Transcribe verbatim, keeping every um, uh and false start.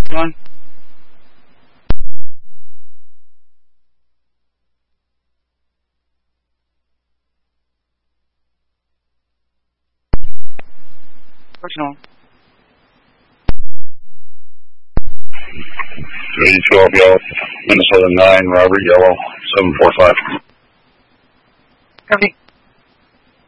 One. Personal. three twelve Yellow, Minnesota nine, Robert Yellow, seven four five. Copy.